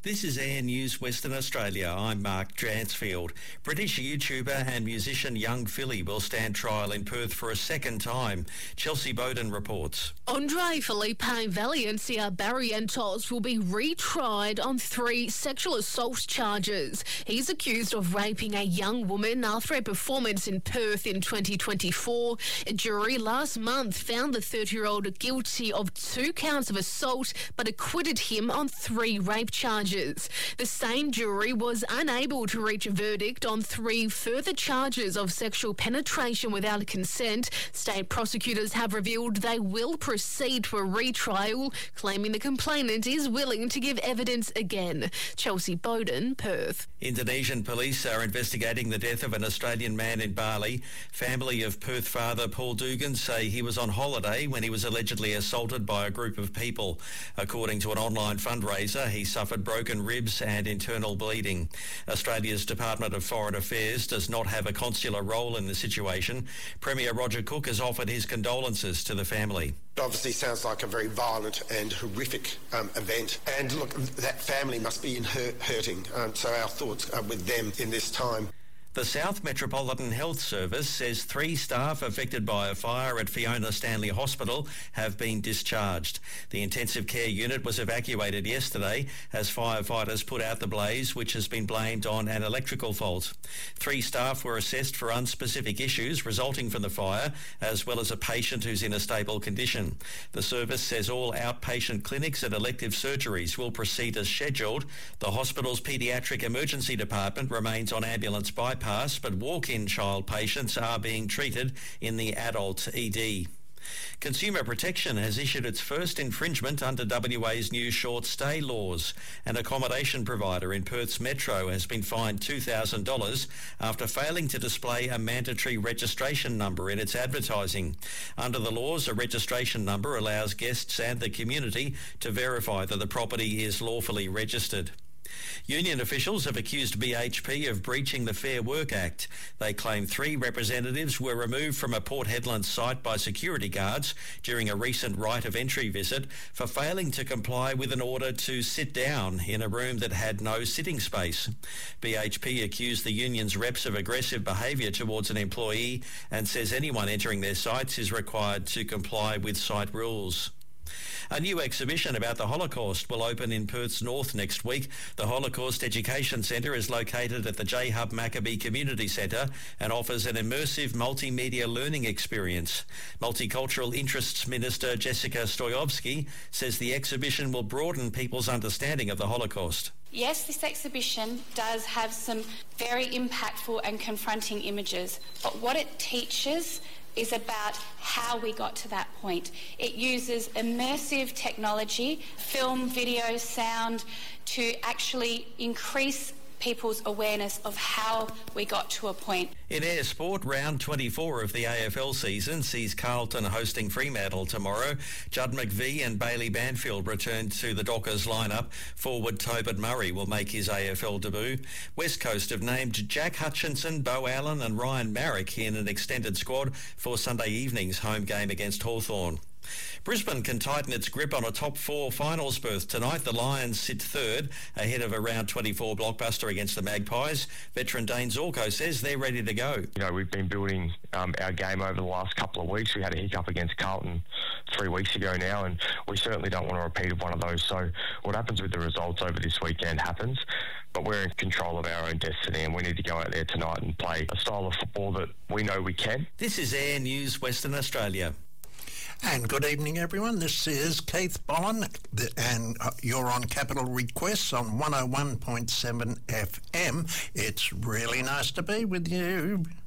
This is Air News Western Australia. I'm Mark Dransfield. British YouTuber and musician Young Philly will stand trial in Perth for a second time. Chelsea Bowden reports. Andre Felipe Valencia Barrientos will be retried on 3 sexual assault charges. He's accused of raping a young woman after a performance in Perth in 2024. A jury last month found the 30-year-old guilty of 2 counts of assault but acquitted him on 3 rape charges. The same jury was unable to reach a verdict on 3 further charges of sexual penetration without consent. State prosecutors have revealed they will proceed to a retrial, claiming the complainant is willing to give evidence again. Chelsea Bowden, Perth. Indonesian police are investigating the death of an Australian man in Bali. Family of Perth father Paul Dugan say he was on holiday when he was allegedly assaulted by a group of people. According to an online fundraiser, he suffered broken ribs and internal bleeding. Australia's Department of Foreign Affairs does not have a consular role in the situation. Premier Roger Cook has offered his condolences to the family. It obviously sounds like a very violent and horrific event. And look, that family must be hurting. So our thoughts are with them in this time. The South Metropolitan Health Service says 3 staff affected by a fire at Fiona Stanley Hospital have been discharged. The intensive care unit was evacuated yesterday as firefighters put out the blaze, which has been blamed on an electrical fault. 3 staff were assessed for unspecific issues resulting from the fire, as well as a patient who's in a stable condition. The service says all outpatient clinics and elective surgeries will proceed as scheduled. The hospital's paediatric emergency department remains on ambulance bypass, but walk-in child patients are being treated in the adult ED. Consumer Protection has issued its first infringement under WA's new short stay laws. An accommodation provider in Perth's Metro has been fined $2,000 after failing to display a mandatory registration number in its advertising. Under the laws, a registration number allows guests and the community to verify that the property is lawfully registered. Union officials have accused BHP of breaching the Fair Work Act. They claim 3 representatives were removed from a Port Hedland site by security guards during a recent right of entry visit for failing to comply with an order to sit down in a room that had no sitting space. BHP accused the union's reps of aggressive behaviour towards an employee and says anyone entering their sites is required to comply with site rules. A new exhibition about the Holocaust will open in Perth's north next week. The Holocaust Education Centre is located at the J Hub Maccabee Community Centre and offers an immersive multimedia learning experience. Multicultural Interests Minister Jessica Stoyovsky says the exhibition will broaden people's understanding of the Holocaust. Yes, this exhibition does have some very impactful and confronting images, but what it teaches is about how we got to that point. It uses immersive technology, film, video, sound, to actually increase people's awareness of how we got to a point. In Air Sport, round 24 of the AFL season sees Carlton hosting Fremantle tomorrow. Judd McVie and Bailey Banfield return to the Dockers lineup. Forward Tobin Murray will make his AFL debut. West Coast have named Jack Hutchinson, Beau Allen and Ryan Marrick in an extended squad for Sunday evening's home game against Hawthorn. Brisbane can tighten its grip on a top 4 finals berth tonight. The Lions sit 3rd ahead of a round 24 blockbuster against the Magpies. Veteran Dane Zorko says they're ready to go. We've been building our game over the last couple of weeks. We had a hiccup against Carlton 3 weeks ago now, and we certainly don't want to repeat one of those. So what happens with the results over this weekend happens, but we're in control of our own destiny, and we need to go out there tonight and play a style of football that we know we can. This is Air News Western Australia. And good evening, everyone. This is Keith Bollen, and you're on Capital Requests on 101.7 FM. It's really nice to be with you.